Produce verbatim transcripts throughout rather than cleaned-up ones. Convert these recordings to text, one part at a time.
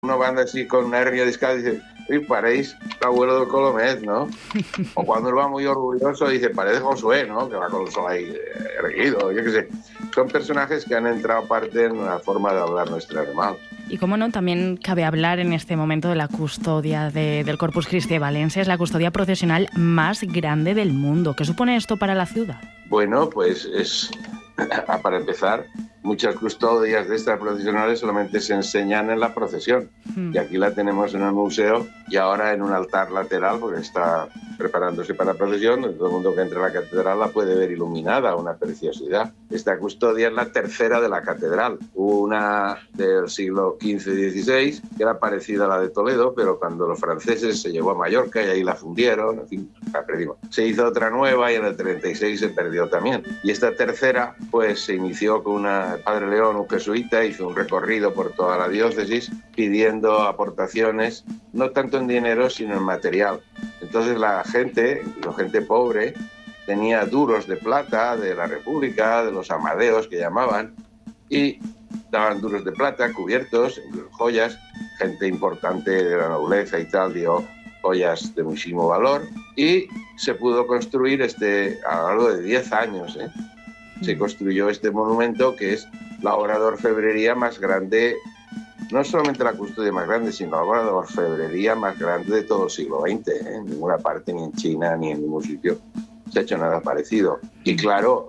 Uno va así con una hernia discal y dice, uy, paréis el abuelo del Colomet, ¿no? O cuando él va muy orgulloso dice, parece Josué, ¿no? Que va con el sol ahí erguido, yo qué sé. Son personajes que han entrado parte en la forma de hablar nuestra hermana. Y cómo no, también cabe hablar en este momento de la custodia de, del Corpus Christi de Valencia. Es la custodia procesional más grande del mundo. ¿Qué supone esto para la ciudad? Bueno, pues es, para empezar, muchas custodias de estas procesionales solamente se enseñan en la procesión. Mm. Y aquí la tenemos en el museo y ahora en un altar lateral, porque está preparándose para la procesión. Todo el mundo que entre a la catedral la puede ver iluminada, una preciosidad. Esta custodia es la tercera de la catedral. Una del siglo quince dieciséis, que era parecida a la de Toledo, pero cuando los franceses se llevó a Mallorca y ahí la fundieron, en fin, la perdimos. Se hizo otra nueva y en el treinta y seis se perdió también. Y esta tercera, pues se inició con una... El padre León, un jesuita, hizo un recorrido por toda la diócesis pidiendo aportaciones, no tanto en dinero, sino en material. Entonces la gente, la gente pobre, tenía duros de plata de la República, de los amadeos que llamaban, y daban duros de plata, cubiertos, joyas. Gente importante de la nobleza y tal dio joyas de muchísimo valor, y se pudo construir este a lo largo de diez años, ¿eh? Se construyó este monumento que es la obra de orfebrería más grande, no solamente la custodia más grande, sino la obra de orfebrería más grande de todo el siglo veinte. ¿eh? En ninguna parte, ni en China, ni en ningún sitio, se ha hecho nada parecido. Y claro,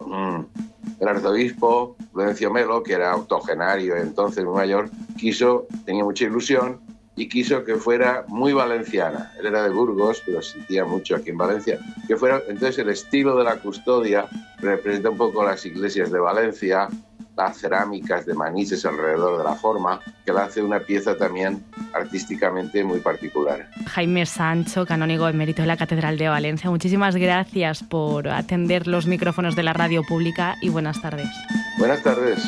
el arzobispo Prudencio Melo, que era octogenario entonces muy mayor, quiso, tenía mucha ilusión, y quiso que fuera muy valenciana. Él era de Burgos, pero sentía mucho aquí en Valencia. Que fuera, entonces el estilo de la custodia representa un poco las iglesias de Valencia, las cerámicas de Manises alrededor de la forma, que la hace una pieza también artísticamente muy particular. Jaime Sancho, canónigo emérito de la Catedral de Valencia, muchísimas gracias por atender los micrófonos de la radio pública y buenas tardes. Buenas tardes.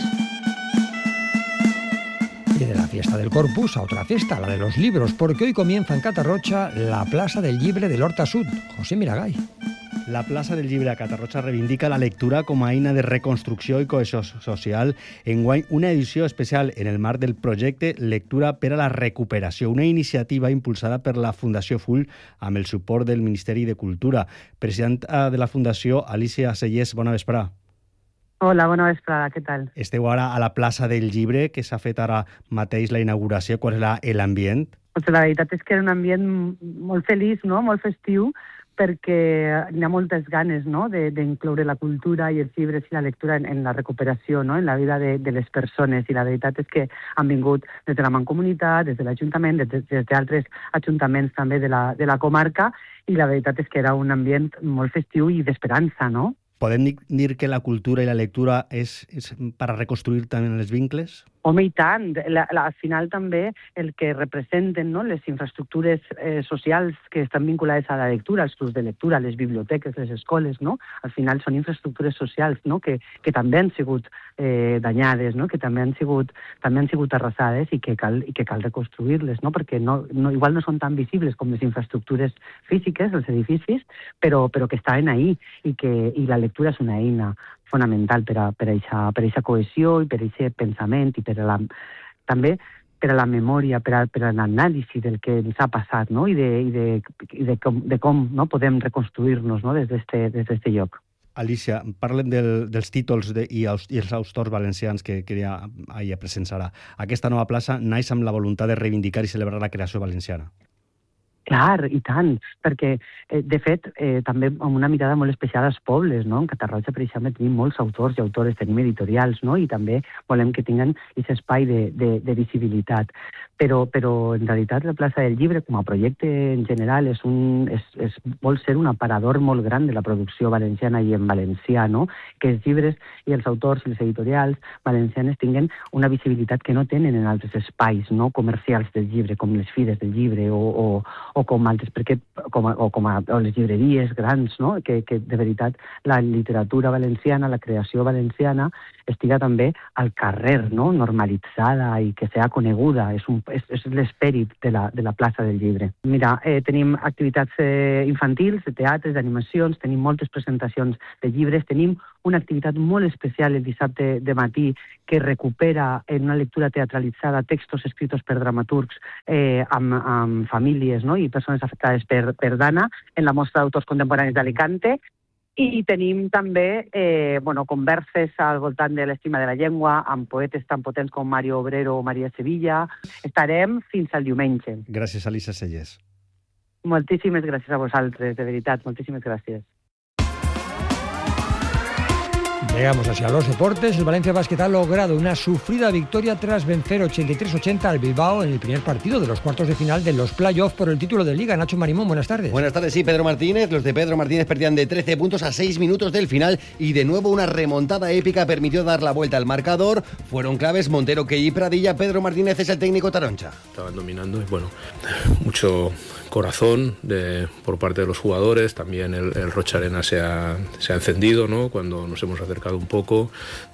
Y de la fiesta del Corpus a otra fiesta, la de los libros, porque hoy comienza en Catarrocha la Plaça del Llibre de l'Horta Sud. José Miragay. La plaça del Llibre a Catarroja reivindica la lectura com a eina de reconstrucció i cohesió social. Enguany, una edició especial en el marc del projecte Lectura per a la Recuperació, una iniciativa impulsada per la Fundació Full amb el suport del Ministeri de Cultura. Presidenta de la Fundació, Alicia Sellés, bona vesprada. Hola, bona vesprada, què tal? Esteu ara a la plaça del Llibre, que s'ha fet ara mateix la inauguració. Qual és l'ambient? Pues la veritat és que era un ambient molt feliç, no? Molt festiu, perquè hi ha moltes ganes, no? d'incloure la cultura i els llibres i la lectura en, en la recuperació, no? En la vida de, de les persones. I la veritat és que han vingut des de la Mancomunitat, des de l'Ajuntament, des, des d'altres ajuntaments també de la, de la comarca, i la veritat és que era un ambient molt festiu i d'esperança, no? Podem dir que la cultura i la lectura és, és per a reconstruir també els vincles? Home, i tant. La, la, al final també el que representen, no? les infraestructures eh, socials que estan vinculades a la lectura, els clubs de lectura, les biblioteques, les escoles, no? Al final són infraestructures socials, no? que, que també han sigut eh, danyades, no? que també han sigut, també han sigut arrasades i que cal, i que cal reconstruir-les, no? perquè no, no, igual no són tan visibles com les infraestructures físiques, els edificis, però, però que estaven ahí i que i la lectura és una eina fonamental per a, per a eixa, per a eixa cohesió i per a eixe pensament i per a la, també per a la memòria, per a, per a l'anàlisi del que ens ha passat, no? I de, i de, i de com, de com no? podem reconstruir-nos, no? des d'este des d'este lloc. Alicia, parlem del, dels títols de, i, els, i els autors valencians que, que ja ahir presençarà. Aquesta nova plaça naix amb la voluntat de reivindicar i celebrar la creació valenciana. Clar, i tant, perquè, eh, de fet, eh, també amb una mirada molt especial als pobles, no? En Catarroja, per exemple, tenim molts autors i autores, tenim editorials, no? I també volem que tinguin aquest espai de, de, de visibilitat. Però, però, en realitat, la plaça del Llibre, com a projecte en general, és un, és, és, vol ser un aparador molt gran de la producció valenciana i en valencià, no? Que els llibres i els autors i les editorials valencianes tinguin una visibilitat que no tenen en altres espais, no? Comercials del llibre, com les fires del llibre o, o o com altres, perquè, com a, o com a o les llibreries grans, no? que, que de veritat la literatura valenciana, la creació valenciana, estiga també al carrer, no? normalitzada i que sea coneguda. És un és, és l'esperit de la, de la plaça del llibre. Mira, eh, tenim activitats eh, infantils, de teatres, d'animacions, tenim moltes presentacions de llibres, tenim una activitat molt especial el dissabte de matí que recupera en una lectura teatralitzada textos escritos per dramaturgs eh, amb, amb famílies, no?, i persones afectades per, per Dana en la mostra d'autors contemporanis d'Alicante. I tenim també eh, bueno, converses al voltant de l'estima de la llengua amb poetes tan potents com Mario Obrero o Maria Sevilla. Estarem fins al diumenge. Gràcies, Alisa Selles. Moltíssimes gràcies a vosaltres, de veritat, moltíssimes gràcies. Llegamos hacia los deportes. El Valencia Basket ha logrado una sufrida victoria tras vencer ochenta y tres ochenta al Bilbao en el primer partido de los cuartos de final de los playoffs por el título de Liga. Nacho Marimón, buenas tardes. Buenas tardes, sí, Pedro Martínez. Los de Pedro Martínez perdían de trece puntos a seis minutos del final y de nuevo una remontada épica permitió dar la vuelta al marcador. Fueron claves Montero, Key y Pradilla. Pedro Martínez es el técnico taroncha. Estaban dominando y bueno, mucho corazón de, por parte de los jugadores. También el, el Rocha Arena se ha, se ha encendido, ¿no?, cuando nos hemos acercado un poco,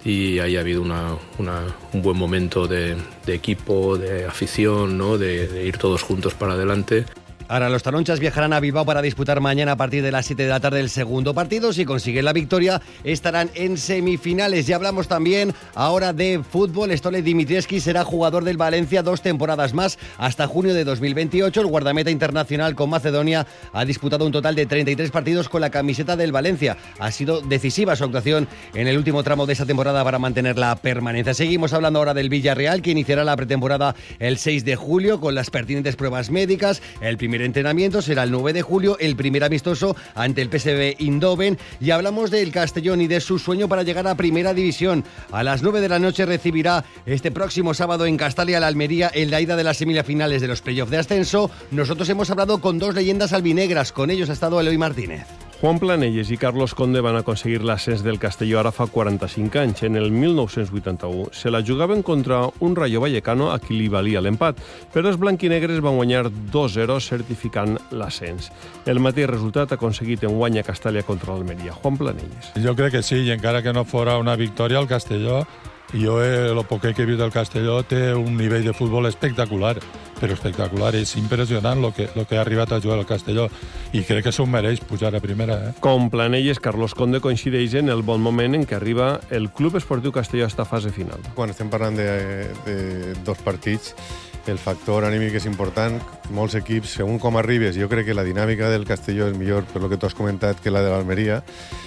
y ahí ha habido una, una, un buen momento de, de equipo, de afición, ¿no?, de, de ir todos juntos para adelante. Ahora los taronchas viajarán a Bilbao para disputar mañana a partir de las siete de la tarde el segundo partido. Si consiguen la victoria, estarán en semifinales. Ya hablamos también ahora de fútbol. Stole Dimitrievski será jugador del Valencia dos temporadas más, hasta junio de dos mil veintiocho. El guardameta internacional con Macedonia ha disputado un total de treinta y tres partidos con la camiseta del Valencia. Ha sido decisiva su actuación en el último tramo de esta temporada para mantener la permanencia. Seguimos hablando ahora del Villarreal, que iniciará la pretemporada el seis de julio con las pertinentes pruebas médicas. El primer entrenamiento será el nueve de julio, el primer amistoso ante el P S V Eindhoven. Y hablamos del Castellón y de su sueño para llegar a Primera División. A las nueve de la noche recibirá este próximo sábado en Castalia la Almería en la ida de las semifinales de los playoffs de ascenso. Nosotros hemos hablado con dos leyendas albinegras. Con ellos ha estado Eloi Martínez. Juan Planelles i Carlos Conde van aconseguir l'ascens del Castelló ara fa quaranta-cinc anys. En el mil nou-cents vuitanta-u se la jugaven contra un Rayo Vallecano a qui li valia l'empat, però els blanquinegres van guanyar dos zero certificant l'ascens. El mateix resultat ha aconseguit enguany a Castalla contra l'Almeria. Juan Planelles. Jo crec que sí, i encara que no fora una victòria, el Castelló, jo el poc que he vist del Castelló té un nivell de futbol espectacular, però espectacular, és impressionant el que, lo que ha arribat a jugar el Castelló, i crec que s'ho mereix pujar a primera. Eh? Com Planelles, Carlos Conde coincideix en el bon moment en què arriba el Club Esportiu Castelló a esta fase final. Quan estem parlant de, de dos partits, el factor anímic és important. Molts equips, segons com arribes, jo crec que la dinàmica del Castelló és millor, per lo que tu has comentat, que la de l'Almeria.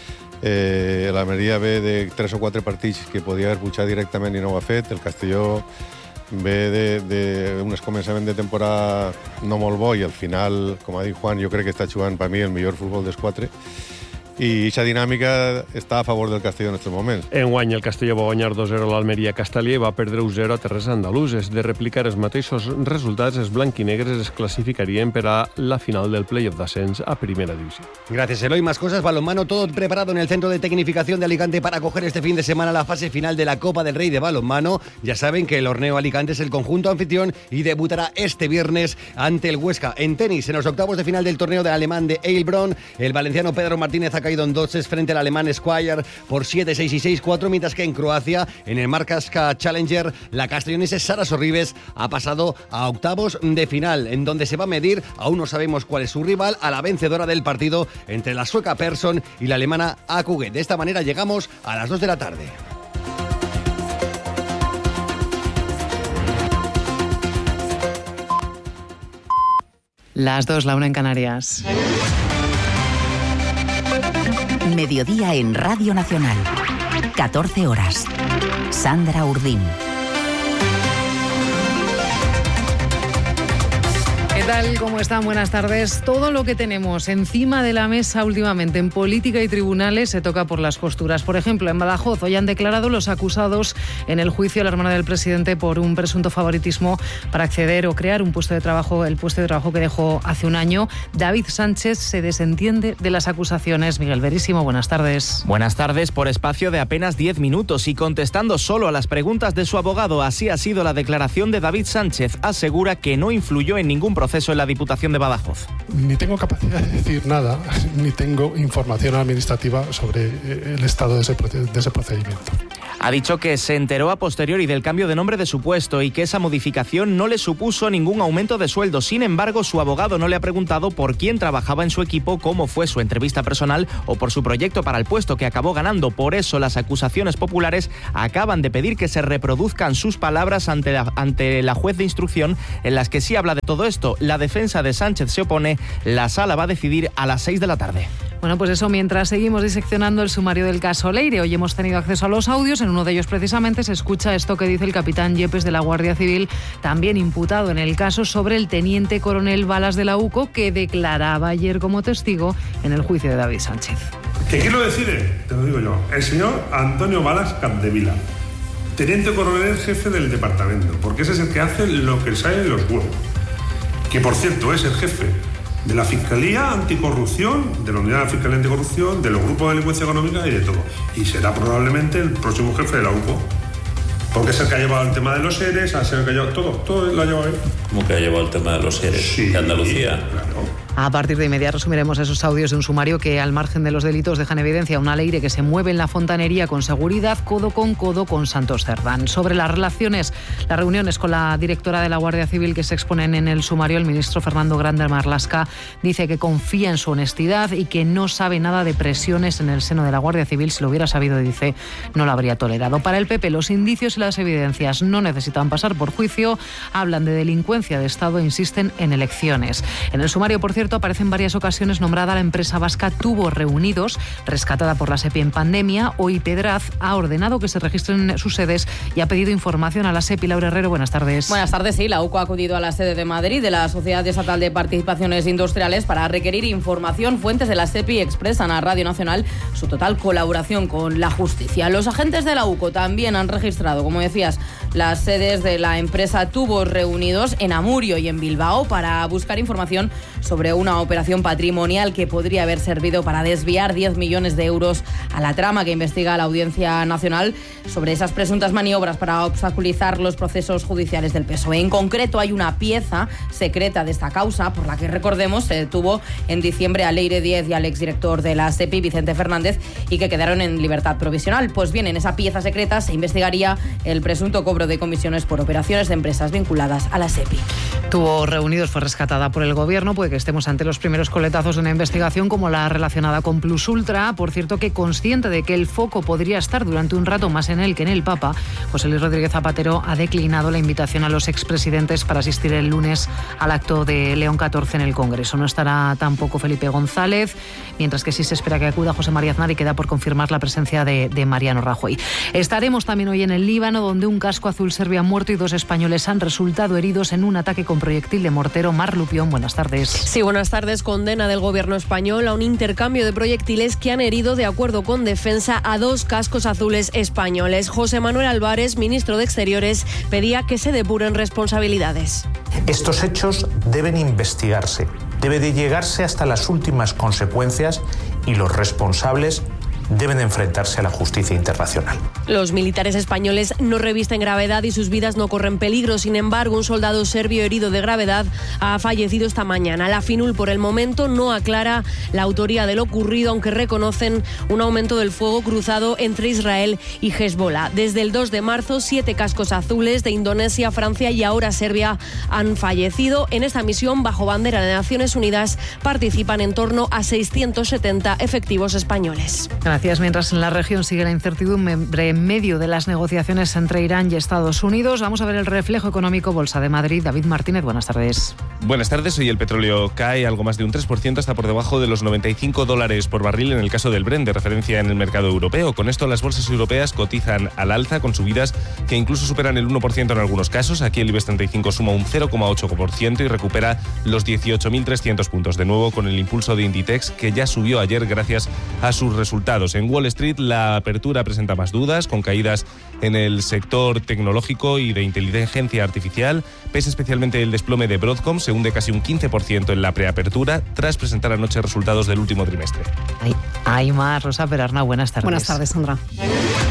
Eh, L'Almeria ve de tres o quatre partits que podia haver pujat directament i no ho ha fet. El Castelló ve d'un començament de temporada no molt bo i al final, com ha dit Juan, jo crec que està jugant per mi el millor futbol dels quatre. I aquesta dinàmica està a favor del Castelló en aquests moments. Enguany el Castelló va guanyar dos zero a l'Almeria Castellà i va perdre un zero a terres andaluses. De replicar els mateixos resultats, els blanquinegres es clasificarien per a la final del playoff d'ascens a Primera División. Gracias, Eloy. Más cosas. Balonmano, todo preparado en el Centro de Tecnificación de Alicante para acoger este fin de semana la fase final de la Copa del Rey de Balonmano. Ya saben que el Horneo Alicante es el conjunto anfitrión y debutará este viernes ante el Huesca. En tenis, en los octavos de final del torneo de alemán de Heilbronn, el valenciano Pedro Martínez ha caído en doces frente al alemán Squire por siete seis y seis cuatro, mientras que en Croacia, en el Markaska Challenger, la castellonense Sara Sorribes ha pasado a octavos de final, en donde se va a medir, aún no sabemos cuál es su rival, a la vencedora del partido entre la sueca Persson y la alemana Akuge. De esta manera llegamos a las dos de la tarde. Las dos, la una en Canarias. Mediodía en Radio Nacional. catorce horas. Sandra Urdín. ¿Qué tal? ¿Cómo están? Buenas tardes. Todo lo que tenemos encima de la mesa últimamente en política y tribunales se toca por las costuras. Por ejemplo, en Badajoz hoy han declarado los acusados en el juicio a la hermana del presidente por un presunto favoritismo para acceder o crear un puesto de trabajo, el puesto de trabajo que dejó hace un año. David Sánchez se desentiende de las acusaciones. Miguel Verísimo, buenas tardes. Buenas tardes. Por espacio de apenas diez minutos y contestando solo a las preguntas de su abogado. Así ha sido la declaración de David Sánchez. Asegura que no influyó en ningún proceso en la Diputación de Badajoz. Ni tengo capacidad de decir nada, ni tengo información administrativa sobre el estado de ese, de ese procedimiento. Ha dicho que se enteró a posteriori del cambio de nombre de su puesto y que esa modificación no le supuso ningún aumento de sueldo. Sin embargo, su abogado no le ha preguntado por quién trabajaba en su equipo, cómo fue su entrevista personal o por su proyecto para el puesto que acabó ganando. Por eso, las acusaciones populares acaban de pedir que se reproduzcan sus palabras ante la, ante la juez de instrucción, en las que sí habla de todo esto. La defensa de Sánchez se opone. La sala va a decidir a las seis de la tarde. Bueno, pues eso, mientras seguimos diseccionando el sumario del caso Leire. Hoy hemos tenido acceso a los audios. En uno de ellos, precisamente, se escucha esto que dice el capitán Yepes de la Guardia Civil, también imputado en el caso, sobre el teniente coronel Balas de la UCO, que declaraba ayer como testigo en el juicio de David Sánchez. ¿Que quién lo decide? Te lo digo yo. El señor Antonio Balas Capdevila, teniente coronel jefe del departamento, porque ese es el que hace lo que sale en los huevos. Que, por cierto, es el jefe de la Fiscalía Anticorrupción, de la Unidad de la Fiscalía Anticorrupción, de los grupos de delincuencia económica y de todo. Y será probablemente el próximo jefe de la UCO. Porque es el que ha llevado el tema de los seres, ha sido el que ha llevado todo, todo lo ha llevado él. ¿Cómo que ha llevado el tema de los seres? Sí, de Andalucía. Claro. A partir de inmediato resumiremos esos audios de un sumario que, al margen de los delitos, dejan evidencia una Leire que se mueve en la fontanería con seguridad, codo con codo con Santos Cerdán. Sobre las relaciones, las reuniones con la directora de la Guardia Civil que se exponen en el sumario, el ministro Fernando Grande Marlaska dice que confía en su honestidad y que no sabe nada de presiones en el seno de la Guardia Civil. Si lo hubiera sabido, dice, no lo habría tolerado. Para el P P, los indicios y las evidencias no necesitan pasar por juicio. Hablan de delincuencia de Estado e insisten en elecciones. En el sumario, por cierto, aparece en varias ocasiones nombrada la empresa vasca Tubos Reunidos, rescatada por la SEPI en pandemia. Hoy Pedraz ha ordenado que se registren sus sedes y ha pedido información a la SEPI. Laura Herrero, buenas tardes. Buenas tardes, sí. La UCO ha acudido a la sede de Madrid de la Sociedad Estatal de Participaciones Industriales para requerir información. Fuentes de la SEPI expresan a Radio Nacional su total colaboración con la justicia. Los agentes de la UCO también han registrado, como decías, las sedes de la empresa Tubos Reunidos en Amurio y en Bilbao para buscar información sobre una operación patrimonial que podría haber servido para desviar diez millones de euros a la trama que investiga la Audiencia Nacional sobre esas presuntas maniobras para obstaculizar los procesos judiciales del P S O E. En concreto, hay una pieza secreta de esta causa por la que, recordemos, se detuvo en diciembre a Leire Díez y al exdirector de la SEPI, Vicente Fernández, y que quedaron en libertad provisional. Pues bien, en esa pieza secreta se investigaría el presunto cobro de comisiones por operaciones de empresas vinculadas a la SEPI. Tubos Reunidos fue rescatada por el Gobierno. Puede que estemos ante los primeros coletazos de una investigación como la relacionada con Plus Ultra. Por cierto, que consciente de que el foco podría estar durante un rato más en él que en el Papa, José Luis Rodríguez Zapatero ha declinado la invitación a los expresidentes para asistir el lunes al acto de León catorce en el Congreso. No estará tampoco Felipe González, mientras que sí se espera que acuda José María Aznar y queda por confirmar la presencia de, de Mariano Rajoy. Estaremos también hoy en el Líbano, donde un casco azul serbio ha muerto y dos españoles han resultado heridos en un ataque con proyectil de mortero. Mar Lupión, buenas tardes. Sí, buenas tardes. Condena del Gobierno español a un intercambio de proyectiles que han herido, de acuerdo con Defensa, a dos cascos azules españoles. José Manuel Álvarez, ministro de Exteriores, pedía que se depuren responsabilidades. Estos hechos deben investigarse, debe de llegarse hasta las últimas consecuencias y los responsables deben de enfrentarse a la justicia internacional. Los militares españoles no revisten gravedad y sus vidas no corren peligro. Sin embargo, un soldado serbio herido de gravedad ha fallecido esta mañana. La FINUL, por el momento, no aclara la autoría de lo ocurrido, aunque reconocen un aumento del fuego cruzado entre Israel y Hezbollah. Desde el dos de marzo, siete cascos azules de Indonesia, Francia y ahora Serbia han fallecido. En esta misión, bajo bandera de Naciones Unidas, participan en torno a seiscientos setenta efectivos españoles. Gracias. Mientras en la región sigue la incertidumbre en medio de las negociaciones entre Irán y Estados Unidos, vamos a ver el reflejo económico. Bolsa de Madrid. David Martínez, buenas tardes. Buenas tardes. Hoy el petróleo cae algo más de un tres por ciento, hasta por debajo de los noventa y cinco dólares por barril en el caso del Brent, de referencia en el mercado europeo. Con esto, las bolsas europeas cotizan al alza, con subidas que incluso superan el uno por ciento en algunos casos. Aquí el IBEX treinta y cinco suma un cero coma ocho por ciento y recupera los dieciocho mil trescientos puntos. De nuevo, con el impulso de Inditex, que ya subió ayer gracias a sus resultados. En Wall Street, la apertura presenta más dudas, con caídas en el sector tecnológico y de inteligencia artificial. Pese especialmente el desplome de Broadcom, se hunde casi un quince por ciento en la preapertura tras presentar anoche resultados del último trimestre. Hay, hay más. Rosa Perarna, buenas tardes. Buenas tardes, Sandra.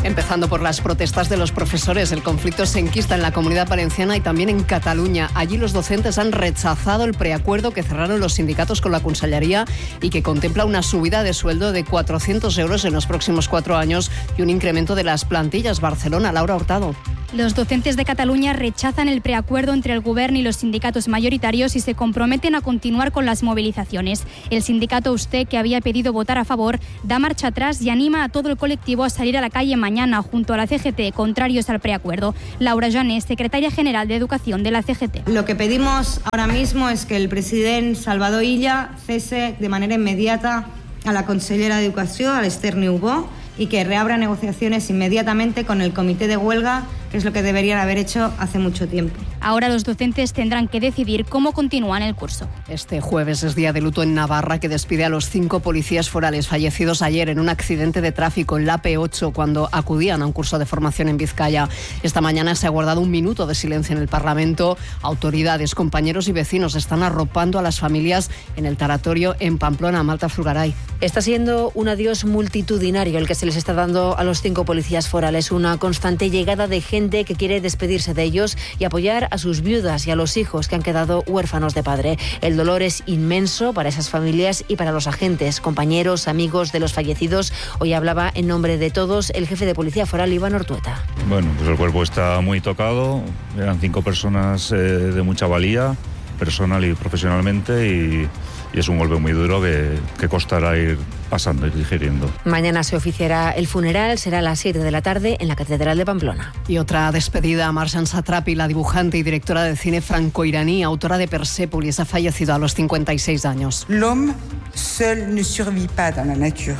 Empezando por las protestas de los profesores. El conflicto se enquista en la Comunidad Valenciana y también en Cataluña. Allí los docentes han rechazado el preacuerdo que cerraron los sindicatos con la Consellería y que contempla una subida de sueldo de cuatrocientos euros en los próximos cuatro años y un incremento de las plantillas. Barcelona, Laura Hurtado. Los docentes de Cataluña rechazan el preacuerdo entre el Govern y los sindicatos mayoritarios y se comprometen a continuar con las movilizaciones. El sindicato U S T E, que había pedido votar a favor, da marcha atrás y anima a todo el colectivo a salir a la calle mañana junto a la C G T, contrarios al preacuerdo. Laura Janés, secretaria general de Educación de la C G T. Lo que pedimos ahora mismo es que el presidente Salvador Illa cese de manera inmediata a la consellera de Educación, a Esther Niubó, y que reabra negociaciones inmediatamente con el comité de huelga, que es lo que deberían haber hecho hace mucho tiempo. Ahora los docentes tendrán que decidir cómo continúan el curso. Este jueves es día de luto en Navarra, que despide a los cinco policías forales fallecidos ayer en un accidente de tráfico en la A P ocho cuando acudían a un curso de formación en Vizcaya. Esta mañana se ha guardado un minuto de silencio en el Parlamento. Autoridades, compañeros y vecinos están arropando a las familias en el taratorio en Pamplona. Malta Frugaray. Está siendo un adiós multitudinario el que se les está dando a los cinco policías forales, una constante llegada de gente que quiere despedirse de ellos y apoyar a sus viudas y a los hijos que han quedado huérfanos de padre. El dolor es inmenso para esas familias y para los agentes, compañeros, amigos de los fallecidos. Hoy hablaba en nombre de todos el jefe de Policía Foral, Iván Ortueta. Bueno, pues el cuerpo está muy tocado, eran cinco personas eh, de mucha valía, personal y profesionalmente, y, y es un golpe muy duro que, que costará ir pasando y digiriendo. Mañana se oficiará el funeral, será a las siete de la tarde en la Catedral de Pamplona. Y otra despedida a Marjan Satrapi, la dibujante y directora de cine franco-iraní, autora de Persépolis, ha fallecido a los cincuenta y seis años. L'homme seul ne survit pas dans la nature.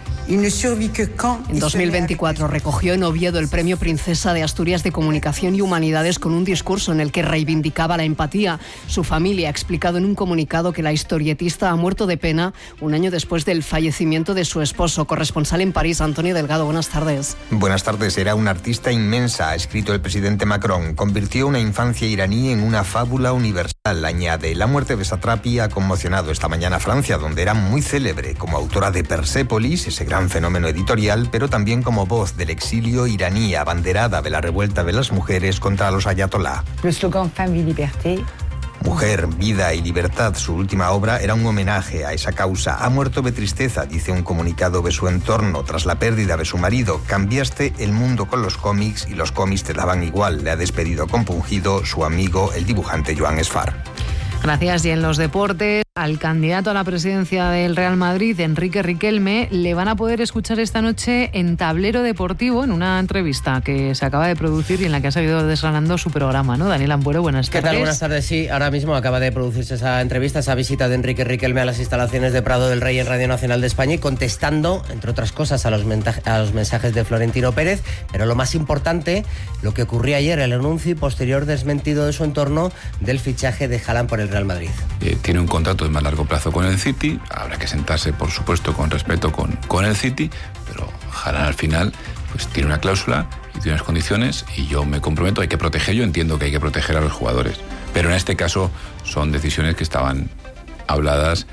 En dos mil veinticuatro recogió en Oviedo el Premio Princesa de Asturias de Comunicación y Humanidades con un discurso en el que reivindicaba la empatía. Su familia ha explicado en un comunicado que la historietista ha muerto de pena un año después del fallecimiento de su esposo. Corresponsal en París, Antonio Delgado, buenas tardes. Buenas tardes. Era una artista inmensa, ha escrito el presidente Macron. Convirtió una infancia iraní en una fábula universal, añade. La muerte de Satrapi ha conmocionado esta mañana a Francia, donde era muy célebre como autora de Persépolis, ese gran fenómeno editorial, pero también como voz del exilio iraní, abanderada de la revuelta de las mujeres contra los ayatolá. El slogan Femme et Liberté. Mujer, vida y libertad, su última obra, era un homenaje a esa causa. Ha muerto de tristeza, dice un comunicado de su entorno, tras la pérdida de su marido. Cambiaste el mundo con los cómics y los cómics te daban igual. Le ha despedido compungido su amigo, el dibujante Joan Esfar. Gracias. Y en los deportes, al candidato a la presidencia del Real Madrid, Enrique Riquelme, le van a poder escuchar esta noche en Tablero Deportivo, en una entrevista que se acaba de producir y en la que ha seguido desgranando su programa, ¿no? Daniel Ampuero, buenas tardes. ¿Qué tal? Buenas tardes. Sí, ahora mismo acaba de producirse esa entrevista, esa visita de Enrique Riquelme a las instalaciones de Prado del Rey en Radio Nacional de España y contestando, entre otras cosas, a los, a los mensajes de Florentino Pérez, pero lo más importante, lo que ocurría ayer, el anuncio y posterior desmentido de su entorno del fichaje de Haaland por el Real Madrid. Eh, tiene un contrato de más largo plazo con el City, habrá que sentarse, por supuesto, con respeto con, con el City, pero Haaland al final pues tiene una cláusula y tiene unas condiciones y yo me comprometo, hay que proteger, yo entiendo que hay que proteger a los jugadores, pero en este caso son decisiones que estaban habladas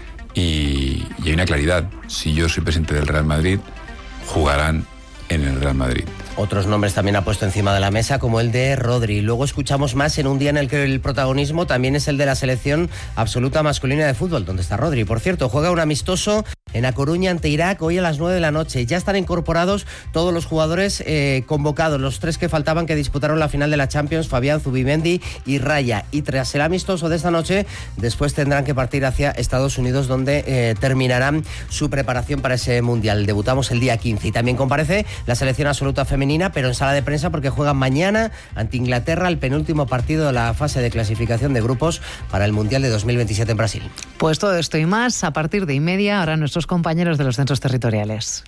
y, y hay una claridad, si yo soy presidente del Real Madrid, jugarán en el Real Madrid. Otros nombres también ha puesto encima de la mesa, como el de Rodri. Luego escuchamos más en un día en el que el protagonismo también es el de la selección absoluta masculina de fútbol, donde está Rodri. Por cierto, juega un amistoso en A Coruña ante Irak hoy a las nueve de la noche. Ya están incorporados todos los jugadores eh, convocados, los tres que faltaban que disputaron la final de la Champions, Fabián, Zubimendi y Raya. Y tras el amistoso de esta noche, después tendrán que partir hacia Estados Unidos, donde eh, terminarán su preparación para ese Mundial. Debutamos el día quince y también comparece la selección absoluta femenina, pero en sala de prensa porque juegan mañana ante Inglaterra el penúltimo partido de la fase de clasificación de grupos para el Mundial de dos mil veintisiete en Brasil. Pues todo esto y más a partir de y media, ahora nuestros compañeros de los centros territoriales.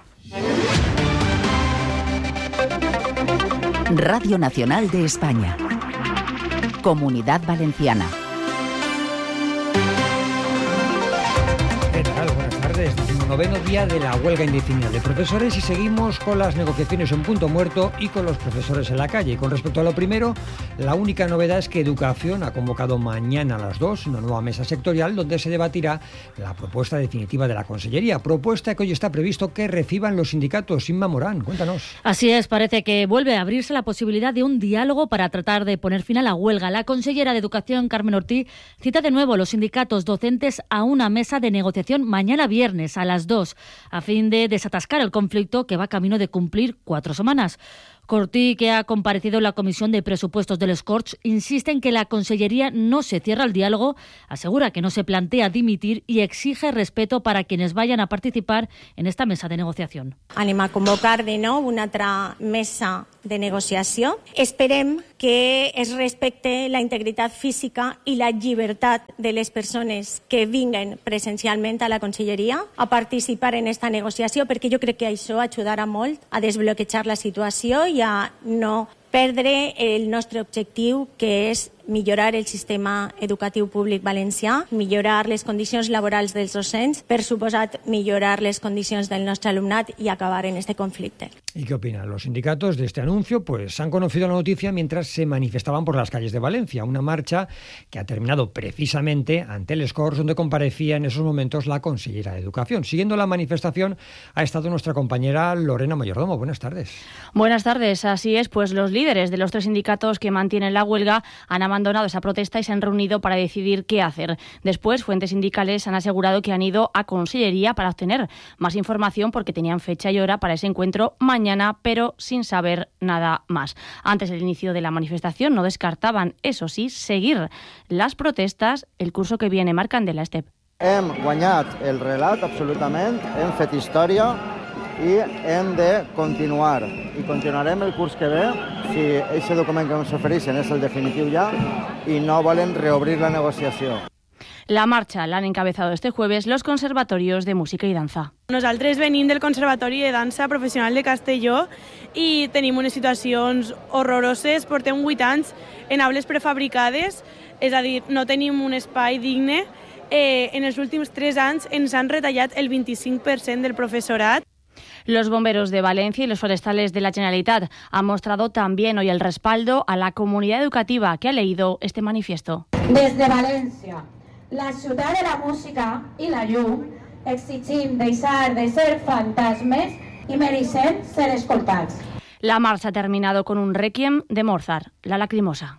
Radio Nacional de España. Comunidad Valenciana. ¿Qué tal? Buenas tardes. tardes, noveno día de la huelga indefinida de profesores y seguimos con las negociaciones en punto muerto y con los profesores en la calle. Con respecto a lo primero, la única novedad es que Educación ha convocado mañana a las dos una nueva mesa sectorial donde se debatirá la propuesta definitiva de la Consellería, propuesta que hoy está previsto que reciban los sindicatos. Inma Morán, cuéntanos. Así es, parece que vuelve a abrirse la posibilidad de un diálogo para tratar de poner fin a la huelga. La consellera de Educación, Carmen Ortí, cita de nuevo a los sindicatos docentes a una mesa de negociación mañana viernes a las dos, a fin de desatascar el conflicto que va camino de cumplir cuatro semanas. Cortí, que ha comparecido en la Comisión de Presupuestos del Scorch, insiste en que la Consellería no se cierra al diálogo, asegura que no se plantea dimitir y exige respeto para quienes vayan a participar en esta mesa de negociación. Anem a convocar de nou una altra mesa de negociació. Esperem que es respecte la integritat física i la llibertat de les persones que vinguen presencialment a la Conselleria a participar en esta negociació, perquè jo crec que això ajudarà molt a desbloquejar la situació i a no perdre el nostre objectiu, que és millorar el sistema educatiu públic valencià, millorar les condicions laborals dels docents, per suposat millorar les condicions del nostre alumnat i acabar en este conflicte. ¿Y qué opinan los sindicatos de este anuncio? Pues han conocido la noticia mientras se manifestaban por las calles de Valencia, una marcha que ha terminado precisamente ante el Scorch, donde comparecía en esos momentos la consellera de Educación. Siguiendo la manifestación ha estado nuestra compañera Lorena Mayordomo. Buenas tardes. Buenas tardes, así es, pues los líderes de los tres sindicatos que mantienen la huelga han abandonado esa protesta y se han reunido para decidir qué hacer. Después, fuentes sindicales han asegurado que han ido a Consellería para obtener más información porque tenían fecha y hora para ese encuentro mañana, pero sin saber nada más. Antes del inicio de la manifestación no descartaban, eso sí, seguir las protestas el curso que viene. Marc Candela, Estep. Hem guanyat el relat, absolutament, hem fet història i hem de continuar. I continuarem el curs que ve si aquest document que ens ofereixen és el definitiu ja i no volen reobrir la negociació. La marcha la han encabezado este jueves los conservatorios de música i dansa. Nosaltres venim del Conservatori de Dansa Professional de Castelló i tenim unes situacions horroroses. Portem vuit anys en aules prefabricades, és a dir, no tenim un espai digne. Eh, en els últims tres anys ens han retallat el vint-i-cinc per cent del professorat. Los bomberos de Valencia y los forestales de la Generalitat han mostrado también hoy el respaldo a la comunidad educativa que ha leído este manifiesto. Desde València, la ciutat de la música i la llum, exigim deixar de ser fantasmes i mereixem ser escoltats. La marcha ha terminado con un requiem de Mozart, La Lacrimosa.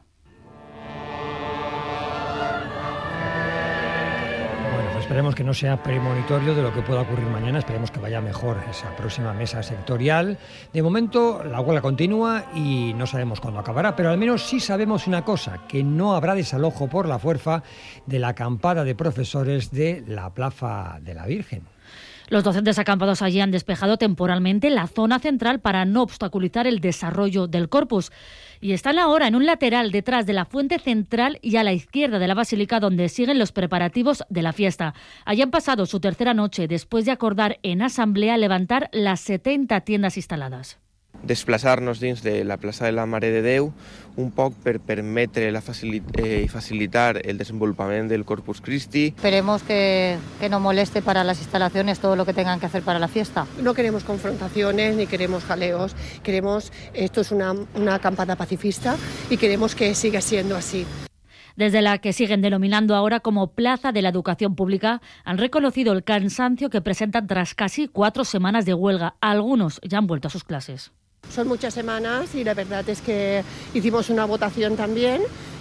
Esperemos que no sea premonitorio de lo que pueda ocurrir mañana, esperemos que vaya mejor esa próxima mesa sectorial. De momento la huelga continúa y no sabemos cuándo acabará, pero al menos sí sabemos una cosa, que no habrá desalojo por la fuerza de la acampada de profesores de la Plaza de la Virgen. Los docentes acampados allí han despejado temporalmente la zona central para no obstaculizar el desarrollo del corpus. Y están ahora en un lateral detrás de la fuente central y a la izquierda de la basílica, donde siguen los preparativos de la fiesta. Allí han pasado su tercera noche después de acordar en asamblea levantar las setenta tiendas instaladas. Desplaçar-nos dins de la plaça de la Mare de Déu un poc per permetre la facilit eh, facilitar el desenvolupament del Corpus Christi. Esperemos que, que no moleste para las instalaciones todo lo que tengan que hacer para la fiesta. No queremos confrontaciones ni queremos jaleos, queremos, esto es una, una acampada pacifista y queremos que siga siendo así. Desde la que siguen denominando ahora como Plaza de la Educación Pública, han reconocido el cansancio que presentan tras casi cuatro semanas de huelga. Algunos ya han vuelto a sus clases. Son muchas semanas y la verdad es que hicimos una votación también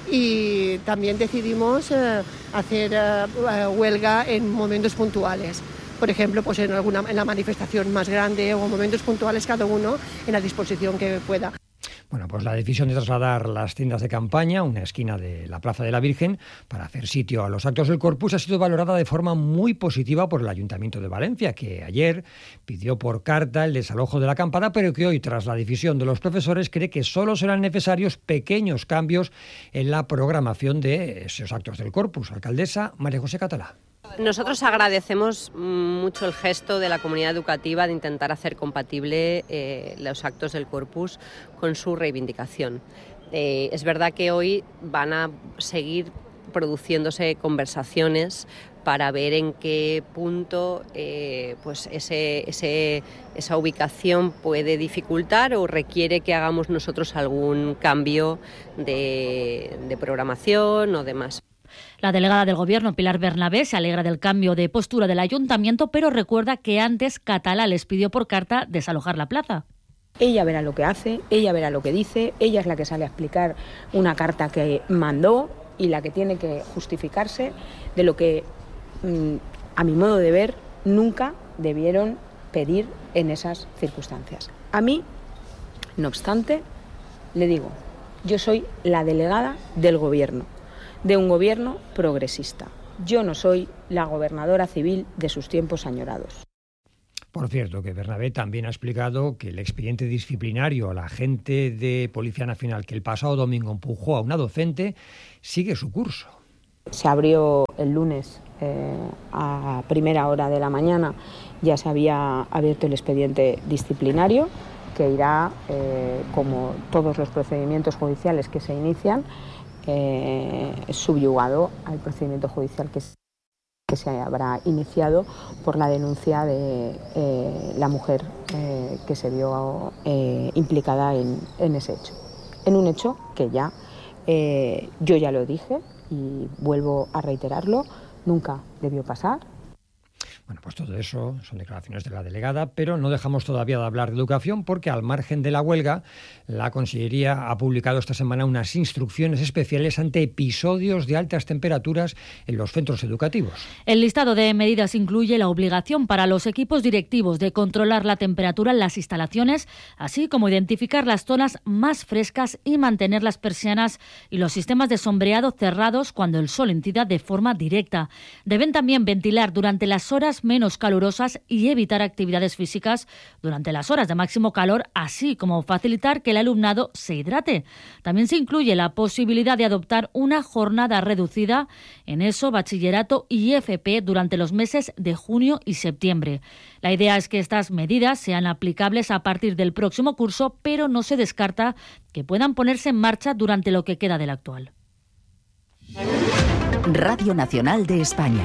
y también decidimos eh, hacer eh, huelga en momentos puntuales. Por ejemplo, pues en, alguna, en la manifestación más grande o momentos puntuales, cada uno en la disposición que pueda. Bueno, pues la decisión de trasladar las tiendas de campaña a una esquina de la Plaza de la Virgen para hacer sitio a los actos del Corpus ha sido valorada de forma muy positiva por el Ayuntamiento de Valencia, que ayer pidió por carta el desalojo de la acampada, pero que hoy, tras la decisión de los profesores, cree que solo serán necesarios pequeños cambios en la programación de esos actos del Corpus. Alcaldesa María José Catalá. Nosotros agradecemos mucho el gesto de la comunidad educativa de intentar hacer compatible eh, los actos del Corpus con su reivindicación. Eh, es verdad que hoy van a seguir produciéndose conversaciones para ver en qué punto eh, pues ese, ese, esa ubicación puede dificultar o requiere que hagamos nosotros algún cambio de, de programación o demás. La delegada del Gobierno, Pilar Bernabé, se alegra del cambio de postura del Ayuntamiento, pero recuerda que antes Catalá les pidió por carta desalojar la plaza. Ella verá lo que hace, ella verá lo que dice, ella es la que sale a explicar una carta que mandó y la que tiene que justificarse de lo que, a mi modo de ver, nunca debieron pedir en esas circunstancias. A mí, no obstante, le digo, yo soy la delegada del Gobierno, de un Gobierno progresista. Yo no soy la gobernadora civil de sus tiempos añorados. Por cierto, que Bernabé también ha explicado que el expediente disciplinario a la agente de Policía Nacional que el pasado domingo empujó a una docente sigue su curso. Se abrió el lunes eh, a primera hora de la mañana, ya se había abierto el expediente disciplinario que irá, eh, como todos los procedimientos judiciales que se inician, eh, subyugado al procedimiento judicial que se que se habrá iniciado por la denuncia de eh, la mujer eh, que se vio eh, implicada en, en ese hecho. En un hecho que ya, eh, yo ya lo dije y vuelvo a reiterarlo, nunca debió pasar. Bueno, pues todo eso son declaraciones de la delegada, pero no dejamos todavía de hablar de educación porque al margen de la huelga, la Consellería ha publicado esta semana unas instrucciones especiales ante episodios de altas temperaturas en los centros educativos. El listado de medidas incluye la obligación para los equipos directivos de controlar la temperatura en las instalaciones, así como identificar las zonas más frescas y mantener las persianas y los sistemas de sombreado cerrados cuando el sol incida de forma directa. Deben también ventilar durante las horas menos calurosas y evitar actividades físicas durante las horas de máximo calor, así como facilitar que el alumnado se hidrate. También se incluye la posibilidad de adoptar una jornada reducida en ESO, bachillerato y F P durante los meses de junio y septiembre. La idea es que estas medidas sean aplicables a partir del próximo curso, pero no se descarta que puedan ponerse en marcha durante lo que queda del actual. Radio Nacional de España.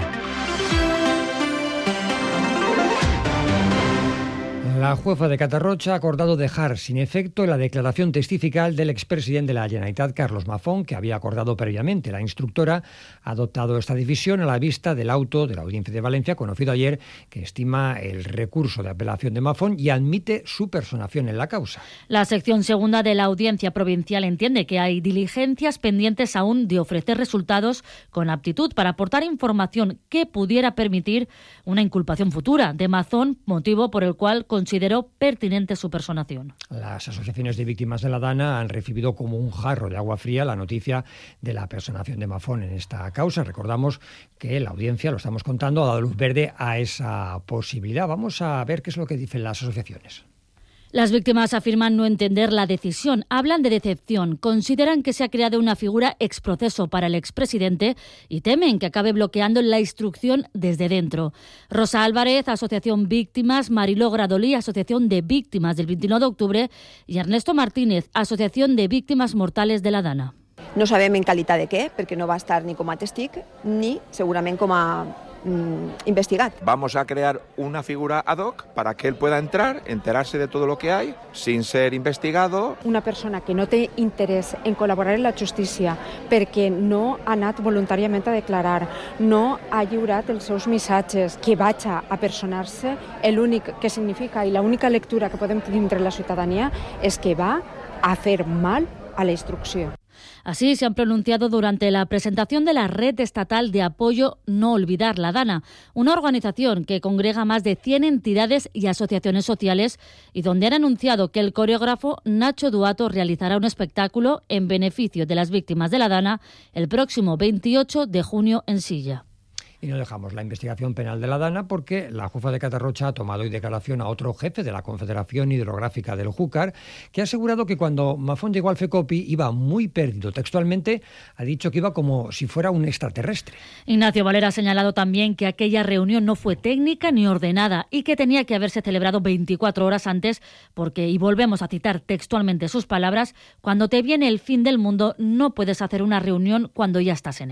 La jueza de Catarroja ha acordado dejar sin efecto la declaración testifical del expresidente de la Generalitat, Carlos Mazón, que había acordado previamente. La instructora ha adoptado esta decisión a la vista del auto de la Audiencia de Valencia, conocido ayer, que estima el recurso de apelación de Mazón y admite su personación en la causa. La sección segunda de la Audiencia Provincial entiende que hay diligencias pendientes aún de ofrecer resultados con aptitud para aportar información que pudiera permitir una inculpación futura de Mazón, motivo por el cual consideró pertinente su personación. Las asociaciones de víctimas de la Dana han recibido como un jarro de agua fría la noticia de la personación de Mazón en esta causa. Recordamos que la audiencia, lo estamos contando, ha dado luz verde a esa posibilidad. Vamos a ver qué es lo que dicen las asociaciones. Las víctimas afirman no entender la decisión, hablan de decepción, consideran que se ha creado una figura exproceso para el expresidente y temen que acabe bloqueando la instrucción desde dentro. Rosa Álvarez, Asociación Víctimas, Mariló Gradolí, Asociación de Víctimas del veintinueve de octubre y Ernesto Martínez, Asociación de Víctimes Mortales de la Dana. No sabem en qualitat de què, perquè no va estar ni com a testig ni segurament com a investigat. Vamos a crear una figura ad hoc para que él pueda entrar, enterarse de todo lo que hay, sin ser investigado. Una persona que no té interès en col·laborar en la justícia perquè no ha anat voluntàriament a declarar, no ha lliurat els seus missatges, que vagi a personar-se, l'únic que significa i l'única lectura que podem tindre la ciutadania és que va a fer mal a la instrucció. Así se han pronunciado durante la presentación de la Red Estatal de Apoyo No Olvidar la Dana, una organización que congrega más de cien entidades y asociaciones sociales y donde han anunciado que el coreógrafo Nacho Duato realizará un espectáculo en beneficio de las víctimas de la Dana el próximo veintiocho de junio en Silla. Y no dejamos la investigación penal de la Dana porque la jueza de Catarroja ha tomado hoy declaración a otro jefe de la Confederación Hidrográfica del Júcar, que ha asegurado que cuando Mazón llegó al FECOPI iba muy perdido. Textualmente ha dicho que iba como si fuera un extraterrestre. Ignacio Valera ha señalado también que aquella reunión no fue técnica ni ordenada y que tenía que haberse celebrado veinticuatro horas antes porque, y volvemos a citar textualmente sus palabras, cuando te viene el fin del mundo no puedes hacer una reunión cuando ya estás en él.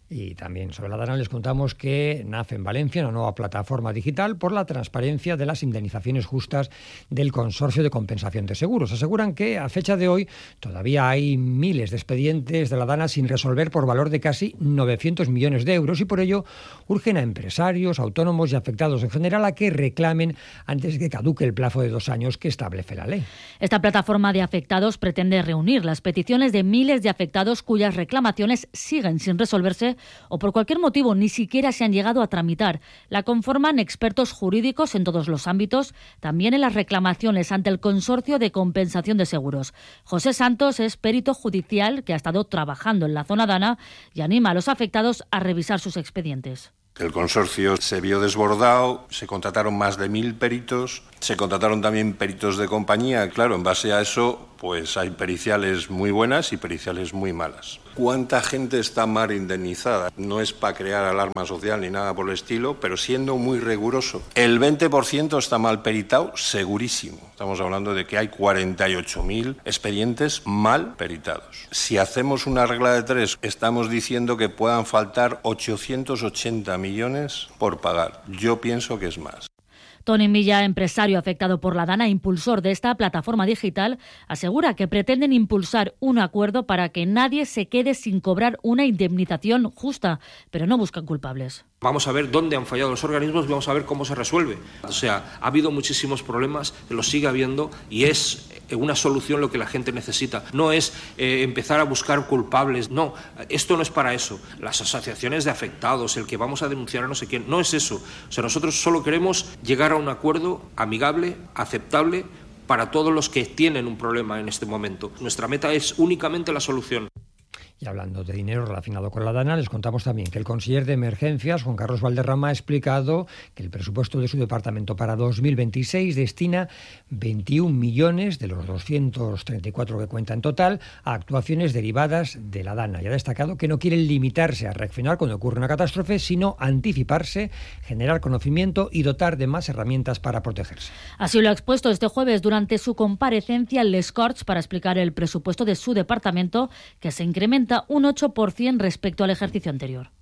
Y también sobre la Dana les contamos que nace en Valencia una nueva plataforma digital por la transparencia de las indemnizaciones justas del Consorcio de Compensación de Seguros. Aseguran que a fecha de hoy todavía hay miles de expedientes de la Dana sin resolver por valor de casi novecientos millones de euros y por ello urgen a empresarios, autónomos y afectados en general a que reclamen antes de que caduque el plazo de dos años que establece la ley. Esta plataforma de afectados pretende reunir las peticiones de miles de afectados cuyas reclamaciones siguen sin resolverse o por cualquier motivo ni siquiera se han llegado a tramitar. La conforman expertos jurídicos en todos los ámbitos, también en las reclamaciones ante el Consorcio de Compensación de Seguros. José Santos es perito judicial que ha estado trabajando en la zona Dana y anima a los afectados a revisar sus expedientes. El consorcio se vio desbordado, se contrataron más de mil peritos, se contrataron también peritos de compañía. Claro, en base a eso, pues hay periciales muy buenas y periciales muy malas. ¿Cuánta gente está mal indemnizada? No es para crear alarma social ni nada por el estilo, pero siendo muy riguroso. El veinte por ciento está mal peritado, segurísimo. Estamos hablando de que hay cuarenta y ocho mil expedientes mal peritados. Si hacemos una regla de tres, estamos diciendo que puedan faltar ochocientos ochenta millones por pagar. Yo pienso que es más. Tony Milla, empresario afectado por la Dana, impulsor de esta plataforma digital, asegura que pretenden impulsar un acuerdo para que nadie se quede sin cobrar una indemnización justa, pero no buscan culpables. Vamos a ver dónde han fallado los organismos y vamos a ver cómo se resuelve. O sea, ha habido muchísimos problemas, los sigue habiendo y es una solución lo que la gente necesita. No es eh, empezar a buscar culpables, no, esto no es para eso. Las asociaciones de afectados, el que vamos a denunciar a no sé quién, no es eso. O sea, nosotros solo queremos llegar a un acuerdo amigable, aceptable para todos los que tienen un problema en este momento. Nuestra meta es únicamente la solución. Y hablando de dinero relacionado con la Dana, les contamos también que el conseller de Emergencias, Juan Carlos Valderrama, ha explicado que el presupuesto de su departamento para dos mil veintiséis destina veintiún millones de los doscientos treinta y cuatro que cuenta en total a actuaciones derivadas de la Dana. Y ha destacado que no quieren limitarse a reaccionar cuando ocurre una catástrofe, sino anticiparse, generar conocimiento y dotar de más herramientas para protegerse. Así lo ha expuesto este jueves durante su comparecencia en Les Corts para explicar el presupuesto de su departamento, que se incrementa un ocho por ciento respecto al ejercicio anterior.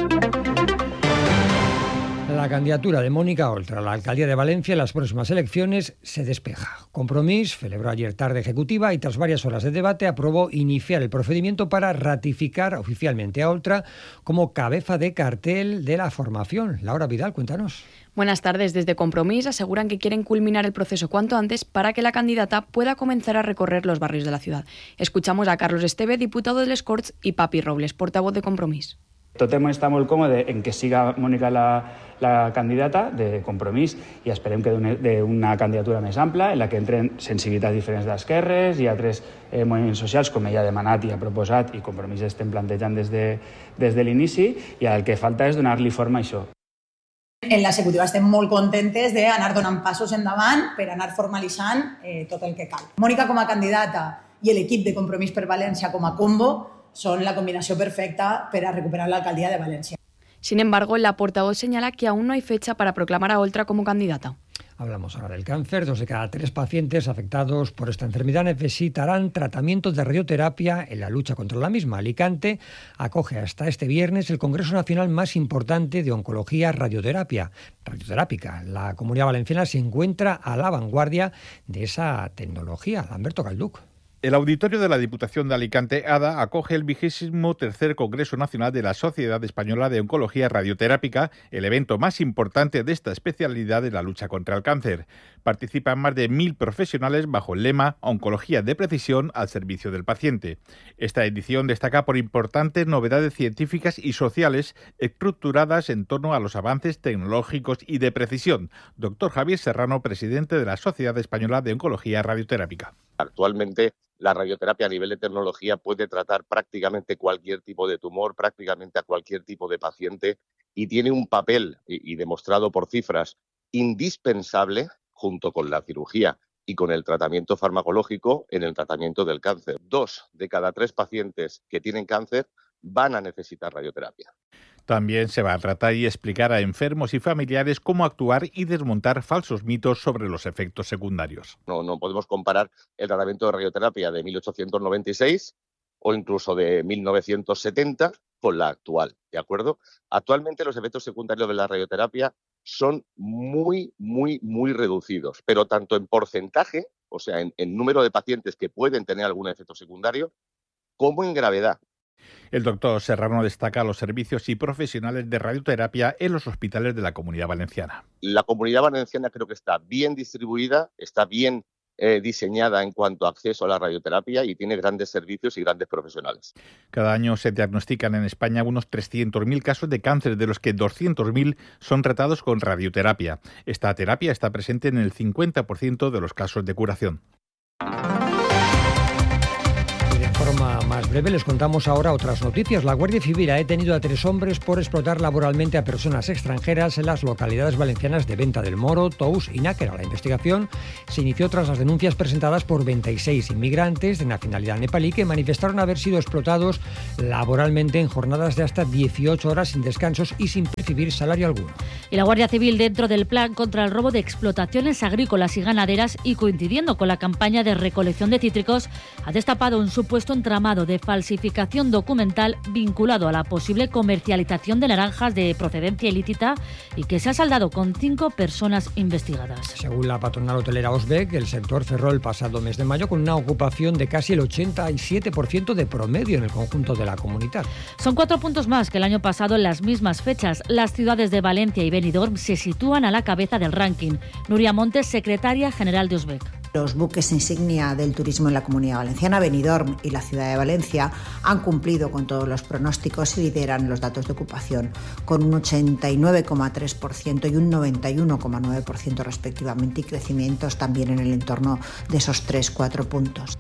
La candidatura de Mónica Oltra a la alcaldía de Valencia en las próximas elecciones se despeja. Compromís celebró ayer tarde ejecutiva y tras varias horas de debate aprobó iniciar el procedimiento para ratificar oficialmente a Oltra como cabeza de cartel de la formación. Laura Vidal, cuéntanos. Buenas tardes. Desde Compromís aseguran que quieren culminar el proceso cuanto antes para que la candidata pueda comenzar a recorrer los barrios de la ciudad. Escuchamos a Carlos Esteve, diputado de Les Corts, y Papi Robles, portavoz de Compromís. Tothom està molt còmode en que siga Mònica la, la candidata de Compromís i esperem que d'una candidatura més ampla en la que entren sensibilitats diferents d'esquerres i altres eh, moviments socials, com ella ha demanat i ha proposat i Compromís estem plantejant des de, des de l'inici, i el que falta és donar-li forma a això. En l'executiva estem molt contentes d'anar donant passos endavant per anar formalitzant eh, tot el que cal. Mònica com a candidata i l'equip de Compromís per València com a combo son la combinación perfecta para recuperar la alcaldía de Valencia. Sin embargo, la portavoz señala que aún no hay fecha para proclamar a Oltra como candidata. Hablamos ahora del cáncer. Dos de cada tres pacientes afectados por esta enfermedad necesitarán tratamiento de radioterapia en la lucha contra la misma. Alicante acoge hasta este viernes el Congreso Nacional más importante de oncología radioterapia, radioterápica. La Comunidad Valenciana se encuentra a la vanguardia de esa tecnología. Lamberto Calduc. El auditorio de la Diputación de Alicante, ADA, acoge el vigésimo tercer Congreso Nacional de la Sociedad Española de Oncología Radioterápica, el evento más importante de esta especialidad en la lucha contra el cáncer. Participan más de mil profesionales bajo el lema Oncología de precisión al servicio del paciente. Esta edición destaca por importantes novedades científicas y sociales estructuradas en torno a los avances tecnológicos y de precisión. Doctor Javier Serrano, presidente de la Sociedad Española de Oncología Radioterápica. Actualmente, la radioterapia a nivel de tecnología puede tratar prácticamente cualquier tipo de tumor, prácticamente a cualquier tipo de paciente, y tiene un papel, y, y demostrado por cifras, indispensable junto con la cirugía y con el tratamiento farmacológico en el tratamiento del cáncer. Dos de cada tres pacientes que tienen cáncer van a necesitar radioterapia. También se va a tratar y explicar a enfermos y familiares cómo actuar y desmontar falsos mitos sobre los efectos secundarios. No, no podemos comparar el tratamiento de radioterapia de mil ochocientos noventa y seis o incluso de mil novecientos setenta con la actual, ¿de acuerdo? Actualmente los efectos secundarios de la radioterapia son muy, muy, muy reducidos, pero tanto en porcentaje, o sea, en, en número de pacientes que pueden tener algún efecto secundario, como en gravedad. El doctor Serrano destaca los servicios y profesionales de radioterapia en los hospitales de la Comunidad Valenciana. La Comunidad Valenciana creo que está bien distribuida, está bien eh, diseñada en cuanto a acceso a la radioterapia y tiene grandes servicios y grandes profesionales. Cada año se diagnostican en España unos trescientos mil casos de cáncer, de los que doscientos mil son tratados con radioterapia. Esta terapia está presente en el cincuenta por ciento de los casos de curación. De forma más breve les contamos ahora otras noticias. La Guardia Civil ha detenido a tres hombres por explotar laboralmente a personas extranjeras en las localidades valencianas de Venta del Moro, Tous y Náquera. La investigación se inició tras las denuncias presentadas por veintiséis inmigrantes de nacionalidad nepalí que manifestaron haber sido explotados laboralmente en jornadas de hasta dieciocho horas sin descansos y sin percibir salario alguno. Y la Guardia Civil, dentro del plan contra el robo de explotaciones agrícolas y ganaderas y coincidiendo con la campaña de recolección de cítricos, ha destapado un supuesto entramado de falsificación documental vinculado a la posible comercialización de naranjas de procedencia ilícita y que se ha saldado con cinco personas investigadas. Según la patronal hotelera Osbec, el sector cerró el pasado mes de mayo con una ocupación de casi el ochenta y siete por ciento de promedio en el conjunto de la comunidad. Son cuatro puntos más que el año pasado en las mismas fechas. Las ciudades de Valencia y Benidorm se sitúan a la cabeza del ranking. Nuria Montes, secretaria general de Osbec. Los buques insignia del turismo en la Comunidad Valenciana, Benidorm y la ciudad de Valencia, han cumplido con todos los pronósticos y lideran los datos de ocupación, con un ochenta y nueve coma tres por ciento y un noventa y uno coma nueve por ciento respectivamente, y crecimientos también en el entorno de esos tres a cuatro puntos.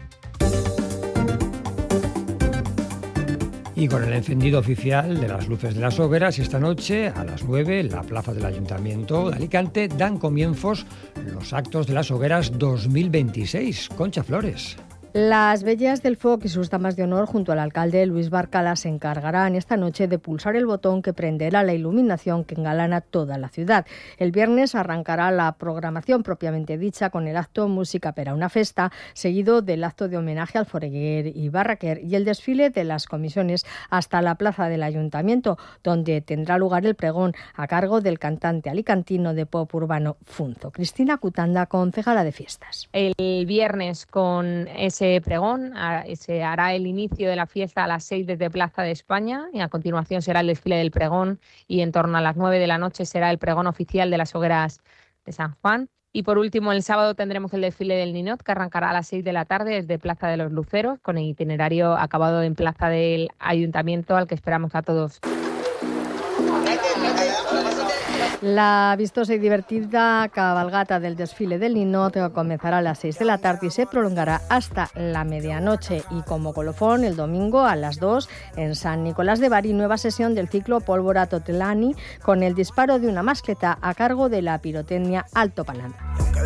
Y con el encendido oficial de las luces de las hogueras, esta noche a las nueve en la plaza del Ayuntamiento de Alicante dan comienzos los actos de las hogueras dos mil veintiséis. Concha Flores. Las Bellas del Foc y sus damas de honor junto al alcalde Luis Barcala se encargarán esta noche de pulsar el botón que prenderá la iluminación que engalana toda la ciudad. El viernes arrancará la programación propiamente dicha con el acto Música per a una festa, seguido del acto de homenaje al Foreguer y Barraquer y el desfile de las comisiones hasta la plaza del Ayuntamiento, donde tendrá lugar el pregón a cargo del cantante alicantino de pop urbano Funzo. Cristina Cutanda, concejala de fiestas. El viernes con ese pregón se hará el inicio de la fiesta a las seis desde Plaza de España y a continuación será el desfile del pregón y en torno a las nueve de la noche será el pregón oficial de las hogueras de San Juan. Y por último, el sábado tendremos el desfile del Ninot, que arrancará a las seis de la tarde desde Plaza de los Luceros, con el itinerario acabado en Plaza del Ayuntamiento, al que esperamos a todos. La vistosa y divertida cabalgata del desfile del Ninot comenzará a las seis de la tarde y se prolongará hasta la medianoche. Y como colofón, el domingo a las dos en San Nicolás de Bari, nueva sesión del ciclo Pólvora Totelani con el disparo de una mascleta a cargo de la pirotecnia Alto Palanda.